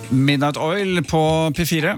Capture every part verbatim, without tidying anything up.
Midnight Oil på P fire.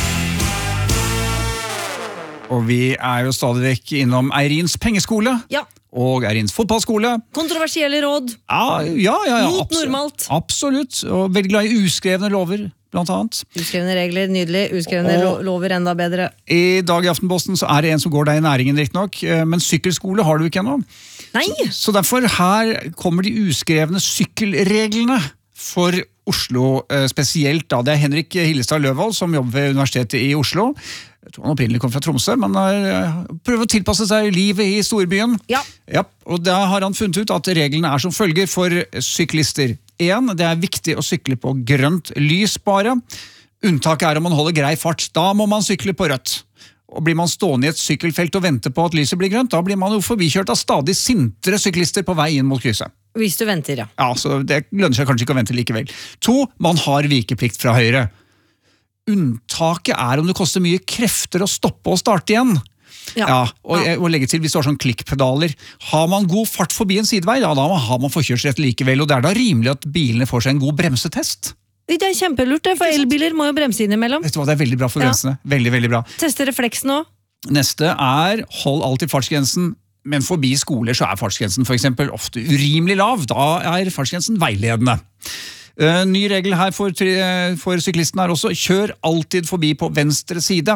Og vi er jo stadig vekk innom Eirins pengeskole. Ja. Og Eirins fotballskole. Kontroversielle råd. Ja, ja, ja, ja Mot absolutt. normalt. Absolutt. Og veldig glad i uskrevne lover, blant annet. Uskrevne regler, nydelig. Uskrevne Og- lo- lover, enda bedre. I dag i Aftenposten så er det en som går deg i næringen, riktig nok, men sykkelskole har du ikke ennå. Nei! Så derfor her kommer de uskrevne sykkelreglene for Oslo eh, spesielt. Da. Det er Henrik Hillestad Løvold som jobber ved Universitetet i Oslo. Jeg tror han opprinnelig kom fra Tromsø, men eh, prøver å tilpasse seg livet i storbyen. Ja. Ja, og da har han funnet ut at reglene er som følger for syklister. En, det er viktig å sykle på grønt lys bare. Unntaket er om man holder grei fart. Da må man sykle på rødt. Og blir man stående i et sykkelfelt og vente på at lyset blir grønt, da blir man jo forbikjørt av stadig sintere syklister på vei inn mot krysset. Hvis du venter, ja. Ja, så det lønner seg kanskje ikke å vente likevel. To, man har vikeplikt fra høyre. Unntaket er om det koster mye krefter å stoppe og starte igjen. Ja. Ja, og, og legge til hvis du har sånn klikkpedaler. Har man god fart forbi en sidevei, ja, da har man forkjørsrett likevel, og det er da rimelig at bilene får seg en god bremsetest. Det er kjempelurt, det, for elbiler må jo bremse innimellom. Vet du hva, det er veldig bra for Ja. grensene. Veldig, veldig bra. Teste refleksen også. Neste er, hold alltid fartsgrensen, men forbi skoler så er fartsgrensen for eksempel ofte urimelig lav. Da er fartsgrensen veiledende. Uh, ny regel her for, for syklisten er også, kjør alltid forbi på venstre side.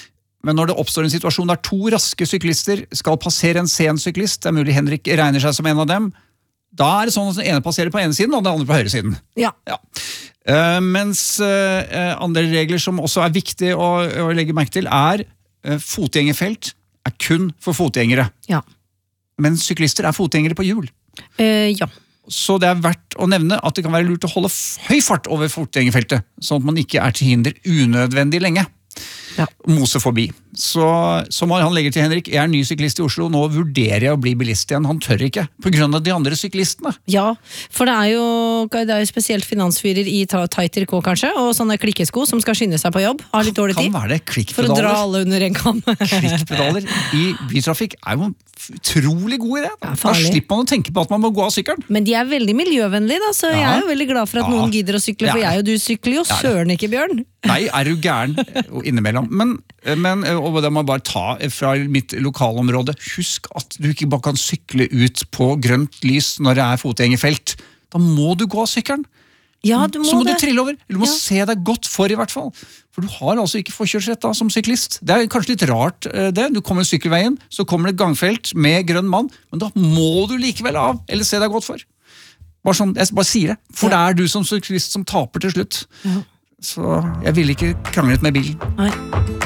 Men når det oppstår en situasjon der to raske syklister skal passere en sen syklist, det er mulig Henrik regner seg som en av dem, da er det sånn at den ene passerer på ene siden, og den andre på høyre siden. Ja. Ja. Uh, mens uh, andre regler som også er viktig å, å legge merke til er uh, fotgjengerfelt er kun for fotgjengere. Ja. Men syklister er fotgjengere på hjul. Eh, ja. Så det er verdt å nevne at det kan være lurt å holde f- høy fart over fotgjengerfeltet, sånn at man ikke er til hinder unødvendig lenge. Ja. Mose forbi. Så som han legger til Henrik, jeg er ny syklist i Oslo, nå vurderer jeg å bli bilist igjen. Han tør ikke, på grunn av de andre syklistene. Ja, for det er jo, det er jo spesielt finansfyrer i ta- tighter K kanskje, og sånne klikkesko som skal skynde seg på jobb, har litt dårlig Kan tid. være det For å klikkpedaler. dra alle under en kam. Klikkpedaler i bytrafikk er jo en utrolig god idé. Ja, Da farlig. slipper man å tenke på at man må gå av sykkelen. Men de er veldig miljøvennlige, da, så jeg Ja. er jo veldig glad for at Ja. noen gidder å sykle, for Ja. jeg og du sykler jo Ja, ja. søren ikke, Bjørn. Nei, er du gæren innimellom. Men, men og det må jeg bare ta fra mitt lokalområde. Husk at du ikke bare kan sykle ut på grønt lys når det er fotgjengerfelt. Da må du gå av sykkelen. Ja, du må Så må det. du trille over. Eller du må Ja. se deg godt for, i hvert fall. For du har altså ikke forkjørsrett da, som syklist. Det er kanskje litt rart, eh, det. Du kommer sykkelveien, så kommer det et gangfelt med grønn mann, men da må du likevel av, eller se deg godt for. Bare sånn, jeg bare sier det. For det er du som syklist som taper til slutt. Ja. Så jeg ville ikke kranglet med bilen. Nei.